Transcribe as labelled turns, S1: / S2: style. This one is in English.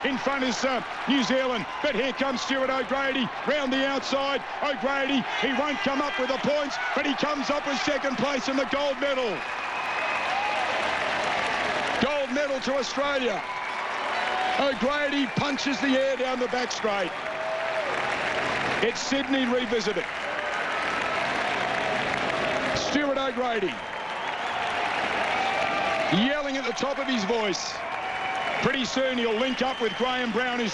S1: In front is New Zealand, but here comes Stuart O'Grady round the outside. O'Grady, he won't come up with the points, but he comes up with second place in the gold medal. Gold medal to Australia. O'Grady punches the air down the back straight. It's Sydney revisited. Stuart O'Grady yelling at the top of his voice. Pretty soon he'll link up with Graham Brown, who's